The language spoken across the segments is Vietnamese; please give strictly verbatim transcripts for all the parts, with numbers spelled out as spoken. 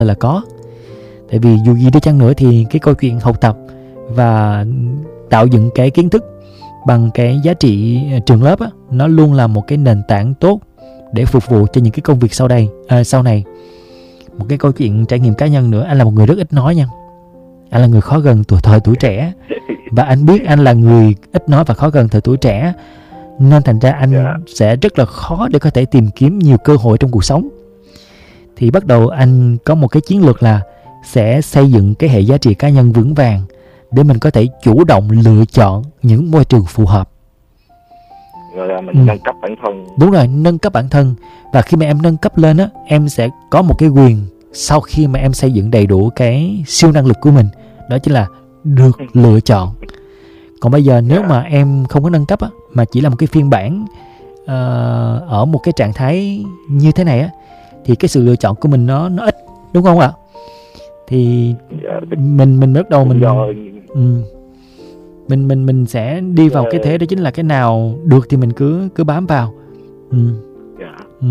là có. Tại vì dù gì đi chăng nữa thì cái câu chuyện học tập và tạo dựng cái kiến thức bằng cái giá trị trường lớp á, nó luôn là một cái nền tảng tốt để phục vụ cho những cái công việc sau đây à, sau này. Một cái câu chuyện trải nghiệm cá nhân nữa, anh là một người rất ít nói nha. Anh là người khó gần tuổi thời tuổi trẻ, và anh biết anh là người ít nói và khó gần thời tuổi trẻ, nên thành ra anh yeah. sẽ rất là khó để có thể tìm kiếm nhiều cơ hội trong cuộc sống. Thì bắt đầu anh có một cái chiến lược là sẽ xây dựng cái hệ giá trị cá nhân vững vàng để mình có thể chủ động lựa chọn những môi trường phù hợp. Rồi là mình ừ. nâng cấp bản thân. Đúng rồi, nâng cấp bản thân. Và khi mà em nâng cấp lên á, em sẽ có một cái quyền sau khi mà em xây dựng đầy đủ cái siêu năng lực của mình, đó chính là được lựa chọn. Còn bây giờ nếu yeah. mà em không có nâng cấp á, mà chỉ là một cái phiên bản uh, ở một cái trạng thái như thế này á, thì cái sự lựa chọn của mình nó nó ít, đúng không ạ? Thì yeah. mình mình bắt đầu mình ừ, mình mình mình sẽ đi vào yeah. cái thế đó chính là cái nào được thì mình cứ cứ bám vào. Ừ. Yeah. Ừ.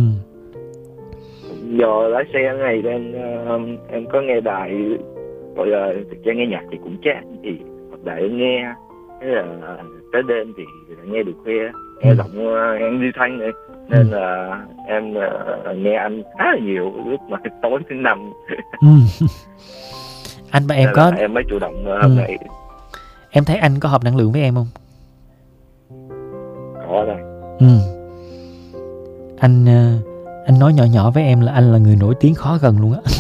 Giờ lái xe này nên uh, em có nghe đài, gọi là thực ra nghe nhạc thì cũng chán, thì đài em nghe, thế là tới đêm thì nghe được khuya, nghe ừ. giọng uh, em đi thanh này, nên ừ. là em uh, nghe anh khá là nhiều lúc mà tối thứ năm. ừ. Anh và em nên có em mới chủ động uh, hôm ừ. nay. Em thấy anh có hợp năng lượng với em không? Có đây. Ừ. Anh uh, anh nói nhỏ nhỏ với em là anh là người nổi tiếng khó gần luôn á.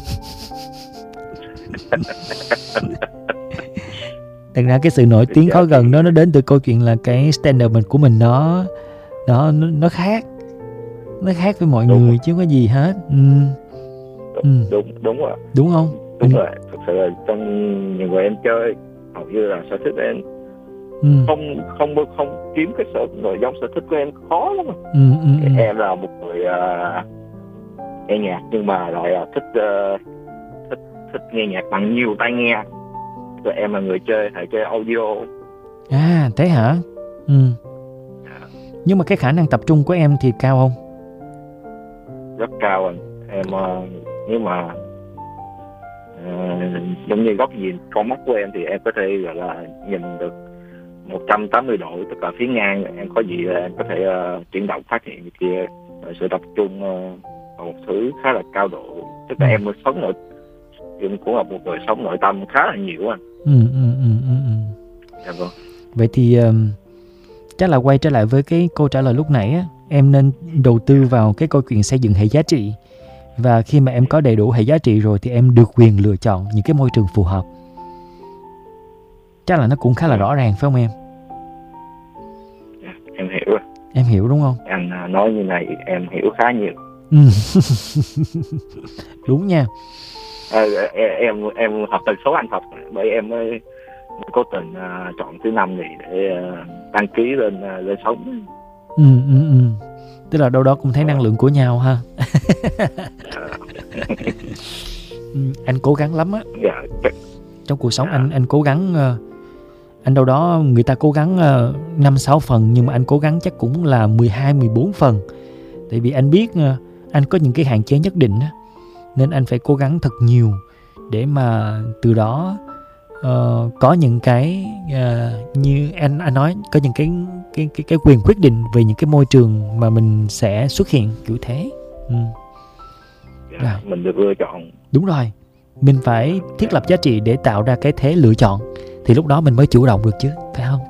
Thật ra cái sự nổi tiếng khó gần đó nó đến từ câu chuyện là cái standard mình của mình nó nó nó khác, nó khác với mọi đúng người rồi. Chứ không có gì hết. Ừ. Đúng, ừ. đúng đúng rồi. Đúng không? Đúng ừ. rồi. Thực sự là trong những người em chơi, hầu như là sở thích em ừ. không không không kiếm cái sở người giống sở thích của em khó lắm. Ừ, ừ, ừ. Em là một người uh, nghe nhạc nhưng mà lại uh, thích uh, thích thích nghe nhạc bằng nhiều tai nghe. Rồi em là người chơi hay chơi audio. À thế hả? Ừ. Yeah. Nhưng mà cái khả năng tập trung của em thì cao không? Rất cao anh. Em uh, nếu mà uh, giống như góc nhìn con mắt của em thì em có thể gọi là nhìn được một trăm tám mươi độ tất cả phía ngang. Em có gì em có thể uh, chuyển động phát hiện kia. Sự tập trung uh, một thứ khá là cao độ. Tức là ừ. em sống nội cũng là một người sống nội tâm khá là nhiều anh. Ừ, ừ, ừ, ừ, ừ. Dạ vâng. Vậy thì um, chắc là quay trở lại với cái câu trả lời lúc nãy á, em nên đầu tư vào cái câu chuyện xây dựng hệ giá trị. Và khi mà em có đầy đủ hệ giá trị rồi thì em được quyền lựa chọn những cái môi trường phù hợp. Chắc là nó cũng khá là rõ ràng phải không em? Dạ, em hiểu. Em hiểu đúng không? Anh nói như này em hiểu khá nhiều. Đúng nha. À, em em em hợp tần số anh thật, bởi em mới cố tình uh, chọn thứ năm này để uh, đăng ký lên uh, lên sống. Ừ, ừ, ừ. Tức là đâu đó cũng thấy năng lượng của nhau ha. ừ, anh cố gắng lắm á. Dạ. Trong cuộc sống dạ. anh anh cố gắng uh, anh đâu đó người ta cố gắng uh, năm sáu phần, nhưng mà anh cố gắng chắc cũng là mười hai mười bốn phần. Tại vì anh biết uh, anh có những cái hạn chế nhất định á, nên anh phải cố gắng thật nhiều để mà từ đó uh, có những cái uh, như anh anh nói, có những cái cái cái cái quyền quyết định về những cái môi trường mà mình sẽ xuất hiện, kiểu thế. Ừ. Dạ, mình được lựa chọn. Đúng rồi, mình phải thiết lập giá trị để tạo ra cái thế lựa chọn, thì lúc đó mình mới chủ động được chứ, phải không?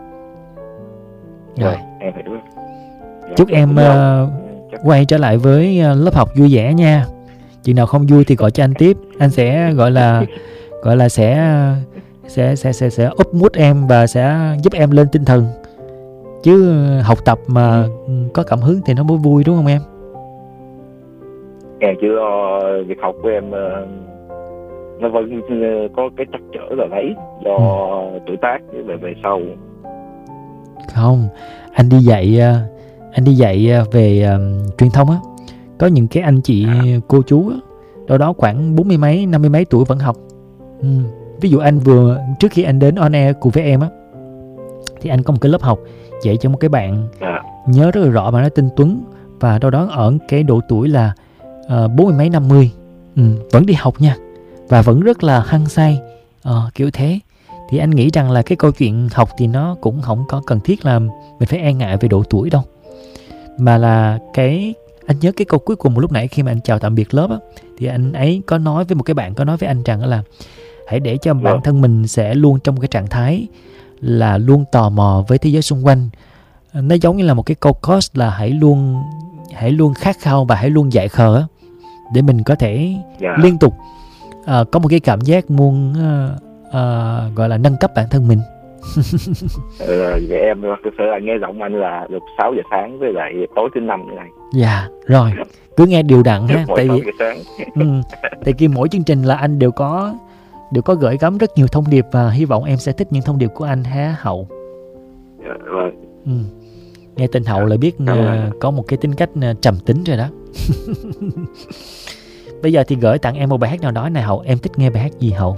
Rồi, rồi em hiểu. Dạ, chúc em uh, quay trở lại với uh, lớp học vui vẻ nha. Chừng nào không vui thì gọi cho anh tiếp, anh sẽ gọi là gọi là sẽ sẽ sẽ sẽ sẽ up mood em và sẽ giúp em lên tinh thần. Chứ học tập mà có cảm hứng thì nó mới vui, đúng không em? Em chỉ lo việc học của em nó vẫn có cái trắc trở là đấy do ừ. tuổi tác về về sau. Không, anh đi dạy anh đi dạy về uh, truyền thông á, có những cái anh chị à. cô chú á, đâu đó khoảng bốn mươi mấy, năm mươi mấy tuổi vẫn học. Ừ. Ví dụ anh vừa trước khi anh đến on air cùng với em á, thì anh có một cái lớp học dạy cho một cái bạn à. nhớ rất là rõ, bạn nó tên Tuấn, và đâu đó ở cái độ tuổi là uh, bốn mươi mấy năm mươi. Ừ. Ừ, vẫn đi học nha, và vẫn rất là hăng say, ờ, kiểu thế. Thì anh nghĩ rằng là cái câu chuyện học thì nó cũng không có cần thiết là mình phải e ngại về độ tuổi đâu, mà là cái anh nhớ cái câu cuối cùng một lúc nãy khi mà anh chào tạm biệt lớp á, thì anh ấy có nói với một cái bạn, có nói với anh rằng là hãy để cho bản thân mình sẽ luôn trong cái trạng thái là luôn tò mò với thế giới xung quanh. Nó giống như là một cái câu coach là hãy luôn hãy luôn khát khao và hãy luôn dại khờ á, để mình có thể Dạ. liên tục uh, có một cái cảm giác muốn uh, uh, gọi là nâng cấp bản thân mình. Ừ, vậy em thực sự là nghe giọng anh là lúc sáu giờ sáng với lại tối thứ năm như này. Dạ, rồi cứ nghe đều đặn ha, Mỗi tại sáu vì giờ sáng. ừ, tại vì mỗi chương trình là anh đều có đều có gửi gắm rất nhiều thông điệp, và hy vọng em sẽ thích những thông điệp của anh ha Hậu. Dạ, vâng. Ừ. Nghe tên Hậu là biết uh, có một cái tính cách uh, trầm tính rồi đó. Bây giờ thì gửi tặng em một bài hát nào đó này Hậu, em thích nghe bài hát gì Hậu?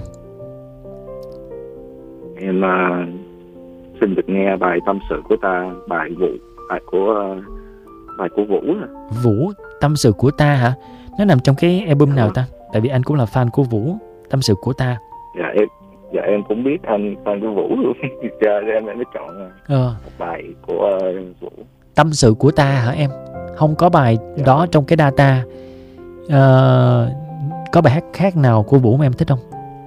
Em uh, xin được nghe bài Tâm Sự Của Ta, bài Vũ, bài của uh, bài của Vũ. Vũ, Tâm Sự Của Ta hả? Nó nằm trong cái album nào ta? Tại vì anh cũng là fan của Vũ, Tâm Sự Của Ta. Dạ em, dạ em cũng biết anh fan của Vũ luôn. Giờ em mới chọn ờ. một bài của uh, Vũ. Tâm Sự Của Ta hả em? Không có bài Dạ. đó trong cái data. Ờ, có bài hát khác nào của Vũ mà em thích không?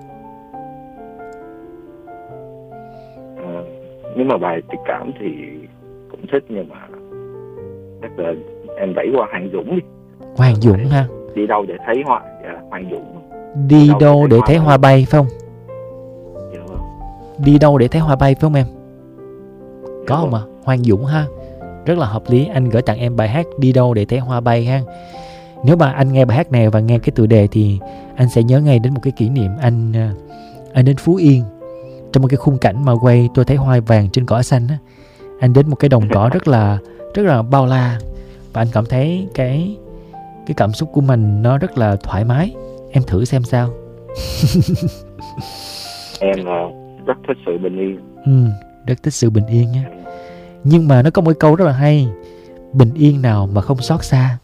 À, nếu mà bài tình cảm thì cũng thích, nhưng mà chắc là em đẩy qua Hoàng Dũng đi. Hoàng Dũng ha. Đi đâu để thấy hoa. Dạ, Hoàng Dũng. Đi đâu để thấy hoa bay phải không? Dạ vâng. Đi đâu để thấy hoa bay phải không em? Có Dạ không vâng. ạ? Hoàng Dũng ha. Rất là hợp lý, anh gửi tặng em bài hát Đi Đâu Để Thấy Hoa Bay ha. Nếu mà anh nghe bài hát này và nghe cái tựa đề thì anh sẽ nhớ ngay đến một cái kỷ niệm anh anh đến Phú Yên, trong một cái khung cảnh mà quay Tôi Thấy Hoa Vàng Trên Cỏ Xanh á. Anh đến một cái đồng cỏ rất là rất là bao la, và anh cảm thấy cái cái cảm xúc của mình nó rất là thoải mái. Em thử xem sao. Em uh, rất thích sự bình yên. Ừ, rất thích sự bình yên nha. Nhưng mà nó có một câu rất là hay: bình yên nào mà không xót xa.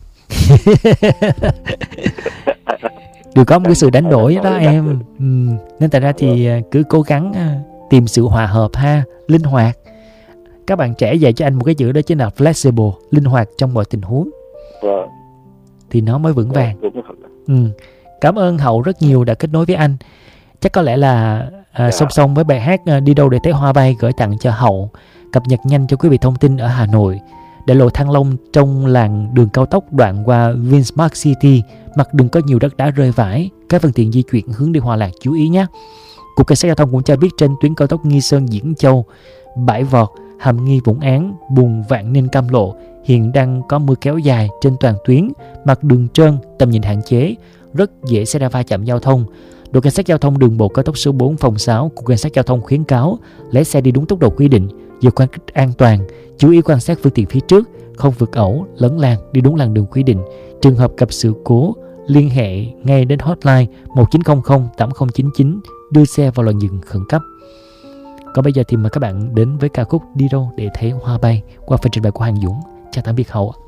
Đều có một cái sự đánh đổi đó em. Ừ, nên tại ra thì cứ cố gắng tìm sự hòa hợp ha, linh hoạt. Các bạn trẻ dạy cho anh một cái chữ đó chính là flexible, linh hoạt trong mọi tình huống. Vâng. Thì nó mới vững vàng. Ừ. Cảm ơn Hậu rất nhiều đã kết nối với anh. Chắc có lẽ là à, song song với bài hát Đi Đâu Để Thấy Hoa Bay gửi tặng cho Hậu, cập nhật nhanh cho quý vị thông tin ở Hà Nội. Đại lộ Thăng Long trong làng đường cao tốc đoạn qua Vinsmart City, mặt đường có nhiều đất đá rơi vãi, các phương tiện di chuyển hướng đi Hòa Lạc chú ý nhé. Cục Cảnh sát Giao thông cũng cho biết trên tuyến cao tốc Nghi Sơn Diễn Châu, Bãi Vọt, Hàm Nghi Vũng Áng, Bùn Vạn Ninh Cam Lộ hiện đang có mưa kéo dài trên toàn tuyến, mặt đường trơn, tầm nhìn hạn chế, rất dễ xảy ra va chạm giao thông. Đội Cảnh sát Giao thông đường bộ cao tốc số bốn phòng sáu của Cảnh sát Giao thông khuyến cáo lái xe đi đúng tốc độ quy định, giữ khoảng cách an toàn, chú ý quan sát phương tiện phía trước, không vượt ẩu, lấn làn, đi đúng làn đường quy định. Trường hợp gặp sự cố, liên hệ ngay đến hotline một chín không không tám không chín chín, đưa xe vào làn dừng khẩn cấp. Còn bây giờ thì mời các bạn đến với ca khúc Đi Đâu Để Thấy Hoa Bay qua phần trình bày của Hoàng Dũng. Chào tạm biệt Hậu.